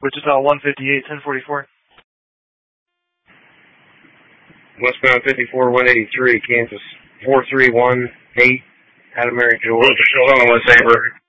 Wichita 158, 1044. Westbound 54, 183, Kansas 4318, Adam Mary George. Hold on, West Saber.